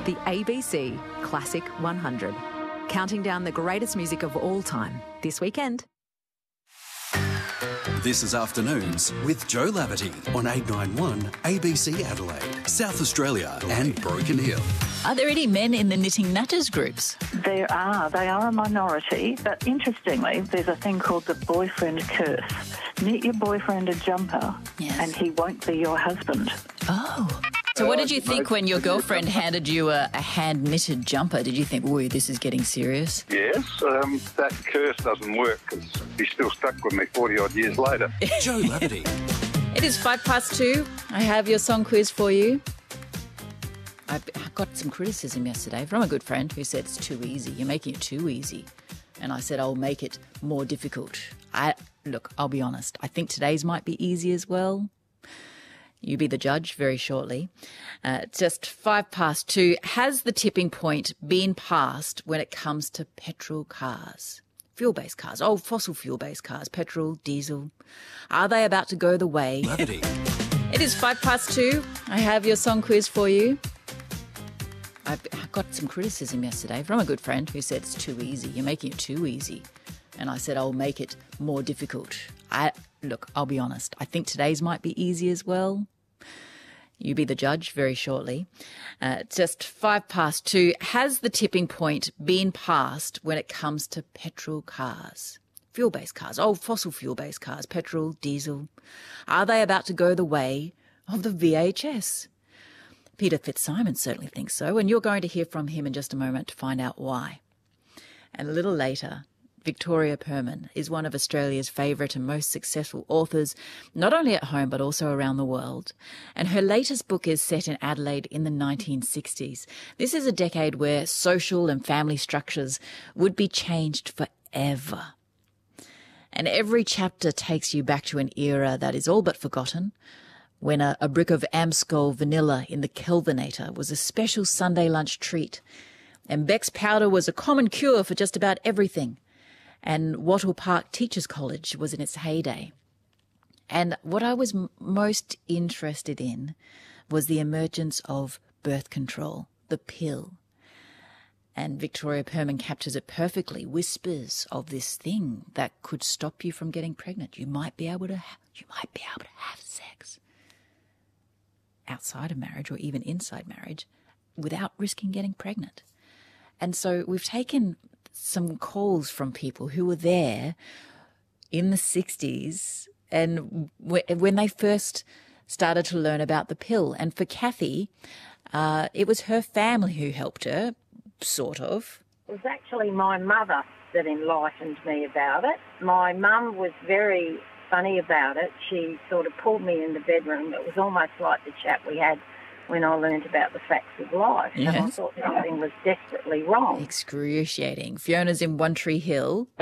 The ABC Classic 100. Counting down the greatest music of all time this weekend. This is Afternoons with Joe Laverty on 891 ABC Adelaide, South Australia and Broken Hill. Are there any men in the Knitting Natters groups? There are. They are a minority, but interestingly, there's a thing called the boyfriend curse. Knit your boyfriend a jumper and he won't be your husband. Oh. So what did you think when your girlfriend handed you a hand-knitted jumper? Did you think, ooh, this is getting serious? Yes, that curse doesn't work because he's still stuck with me 40-odd years later. Joe Laverty. It is 2:05. I have your song quiz for you. I got some criticism yesterday from a good friend who said it's too easy. You're making it too easy. And I said I'll make it more difficult. Look, I'll be honest. I think today's might be easy as well. You be the judge very shortly. Just 2:05. Has the tipping point been passed when it comes to petrol cars? Fuel-based cars. Oh, fossil fuel-based cars. Petrol, diesel. Are they about to go the way? Laverty. It is 2:05. I have your song quiz for you. I got some criticism yesterday from a good friend who said it's too easy. You're making it too easy. And I said I'll make it more difficult. Look, I'll be honest. I think today's might be easy as well. You be the judge very shortly. Just 2:05. Has the tipping point been passed when it comes to petrol cars? Fuel-based cars. Oh, fossil fuel-based cars. Petrol, diesel. Are they about to go the way of the VHS? Peter Fitzsimons certainly thinks so, and you're going to hear from him in just a moment to find out why. And a little later, Victoria Perman is one of Australia's favourite and most successful authors, not only at home but also around the world. And her latest book is set in Adelaide in the 1960s. This is a decade where social and family structures would be changed forever. And every chapter takes you back to an era that is all but forgotten, when a brick of Amscol vanilla in the Kelvinator was a special Sunday lunch treat, and Beck's powder was a common cure for just about everything, and Wattle Park Teachers College was in its heyday. And what I was most interested in was the emergence of birth control, the pill. And Victoria Perman captures it perfectly, whispers of this thing that could stop you from getting pregnant. You might be able to have sex outside of marriage or even inside marriage without risking getting pregnant. And so we've taken some calls from people who were there in the 60s and when they first started to learn about the pill. And for Kathy, it was her family who helped her, sort of. It was actually my mother that enlightened me about it. My mum was very funny about it. She sort of pulled me in the bedroom. It was almost like the chat we had when I learned about the facts of life. Yes. And I thought something was desperately wrong. Excruciating. Fiona's in One Tree Hill.